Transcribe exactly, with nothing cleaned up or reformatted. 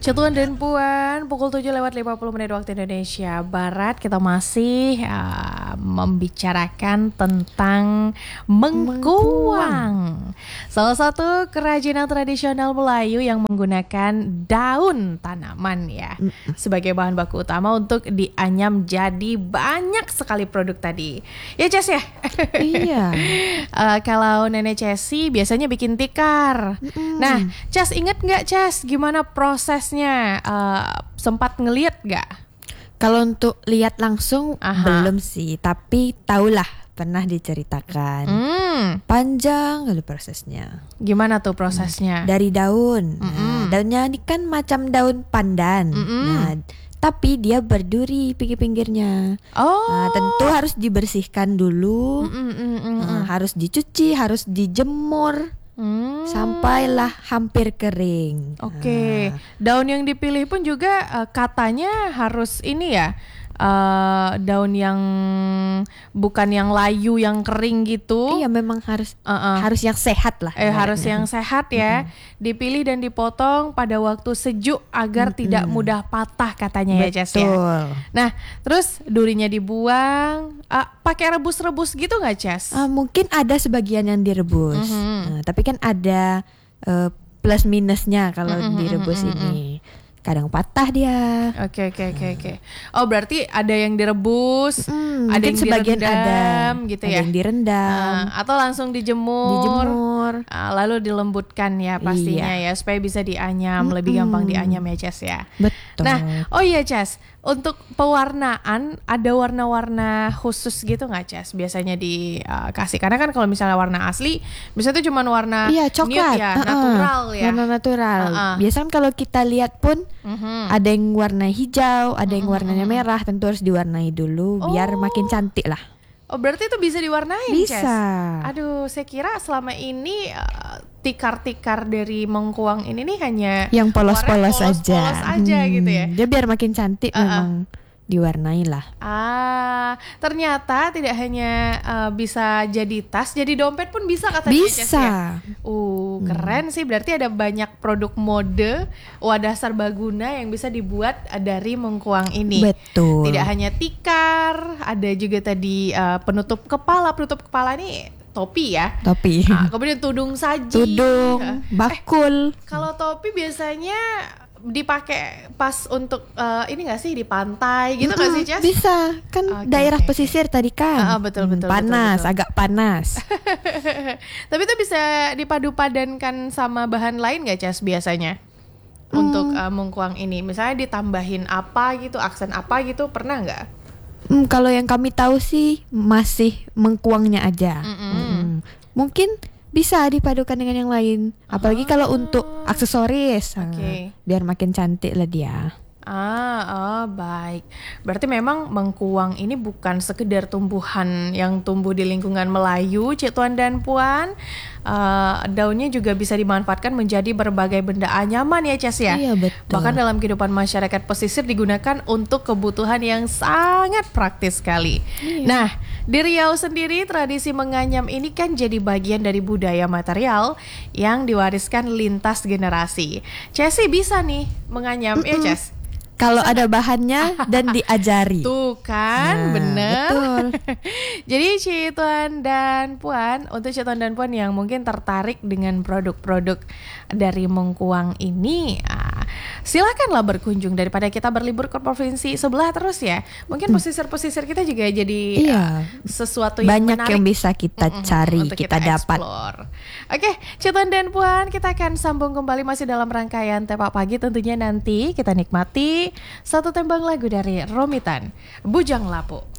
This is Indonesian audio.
Cetuan dan Puan, pukul tujuh lewat lima puluh menit waktu Indonesia Barat. Kita masih uh, membicarakan tentang mengkuang, salah satu kerajinan tradisional Melayu yang menggunakan daun tanaman ya sebagai bahan baku utama untuk dianyam jadi banyak sekali produk tadi. Ya Ces ya? Iya. uh, Kalau Nenek Cesi biasanya bikin tikar. Mm-mm. Nah, Ces inget gak Ces gimana prosesnya? Uh, sempat ngeliat gak? Kalau untuk lihat langsung Aha. belum sih, tapi tahulah pernah diceritakan. Hmm. Panjang kali prosesnya. Gimana tuh prosesnya? Dari daun. Mm-mm. Nah, daunnya ini kan macam daun pandan. Mm-mm. Nah, tapi dia berduri pinggir-pinggirnya. Oh. Nah, tentu harus dibersihkan dulu. Mm-mm-mm-mm. Nah, harus dicuci, harus dijemur. Hmm. Sampailah hampir kering. Oke, Nah. daun yang dipilih pun juga uh, katanya harus ini ya, uh, daun yang bukan yang layu yang kering gitu. Iya, memang harus Uh-uh. harus yang sehat lah. Eh harus ibaratnya. yang sehat ya. Dipilih dan dipotong pada waktu sejuk agar Mm-mm. tidak mudah patah katanya ya Ces ya. Betul. Nah, terus durinya dibuang, uh, pakai rebus-rebus gitu nggak Ces? Ah, mungkin ada sebagian yang direbus. Mhm. Nah, tapi kan ada eh, plus minusnya kalau Mhm, direbus mhm, mhm. ini. Kadang patah dia. Oke oke oke oke. Oh berarti ada yang direbus, Hmm, ada mungkin yang sebagian direndam ada gitu ada ya. yang direndam, Ah, atau langsung dijemur, dijemur. Ah, lalu dilembutkan ya pastinya ya supaya bisa dianyam, lebih gampang dianyam ya Ces ya. Betul. Nah, oh iya Ces, untuk pewarnaan ada warna-warna khusus gitu nggak Ces? Biasanya dikasih karena kan kalau misalnya warna asli, biasanya tuh cuma warna Iya, coklat, nude ya, Uh-uh. natural ya. Warna natural. Uh-uh. Biasanya kan kalau kita lihat pun Mhm. ada yang warna hijau, ada yang Mhm, warnanya mhm. merah. Tentu harus diwarnai dulu biar Oh. makin cantik lah. Oh berarti itu bisa diwarnain Bisa. Ces? Aduh, saya kira selama ini uh, tikar-tikar dari mengkuang ini nih hanya Yang polos-polos warnanya aja. polos-polos aja gitu ya. Dia biar makin cantik Uh-uh. memang diwarnai lah. Ah, ternyata tidak hanya uh, bisa jadi tas, jadi dompet pun bisa katanya Ces, Bisa. ya? Uh, keren sih. Berarti ada banyak produk mode wadah serbaguna yang bisa dibuat uh, dari mengkuang ini. Betul. Tidak hanya tikar, ada juga tadi uh, penutup kepala. Penutup kepala ini topi ya. Topi. Ah, kemudian tudung saji. Tudung, Eh, bakul. kalau topi biasanya dipakai pas untuk uh, ini nggak sih di pantai gitu nggak sih Ces? Bisa. Kan Oke, daerah oke, oke. pesisir tadi kan. Ah, ah, betul, betul, Panas, betul, betul. agak panas. Tapi itu bisa dipadu-padankan sama bahan lain nggak Ces biasanya? Untuk uh, mengkuang ini, misalnya ditambahin apa gitu, aksen apa gitu, pernah nggak? Hmm, kalau yang kami tahu sih masih mengkuangnya aja. Mm-mm. Hmm. Mungkin bisa dipadukan dengan yang lain. Apalagi kalau untuk aksesoris. Nah, Oke. biar makin cantik lah dia. Ah, oh, baik. Berarti memang mengkuang ini bukan sekedar tumbuhan yang tumbuh di lingkungan Melayu, Cik Tuan dan Puan. Uh, daunnya juga bisa dimanfaatkan menjadi berbagai benda anyaman ya Ces ya. Iya, betul. Bahkan dalam kehidupan masyarakat pesisir digunakan untuk kebutuhan yang sangat praktis sekali. Iya. Nah, di Riau sendiri tradisi menganyam ini kan jadi bagian dari budaya material yang diwariskan lintas generasi. Cesi bisa nih menganyam ya Ces? Kalau ada bahannya dan diajari. Tuh kan, Nah, bener. betul. Jadi Cik Tuan dan Puan, untuk Cik Tuan dan Puan yang mungkin tertarik dengan produk-produk dari mengkuang ini, ah, silakanlah berkunjung daripada kita berlibur ke provinsi sebelah terus ya. Mungkin pesisir-pesisir kita juga jadi ah, Iya. sesuatu yang Banyak menarik yang bisa kita Mm-mm, cari, untuk kita, dapat. explore. Oke, Cik Tuan dan Puan, kita akan sambung kembali masih dalam rangkaian Tepak Pagi. Tentunya nanti kita nikmati satu tembang lagu dari Romitan, Bujang Lapuk.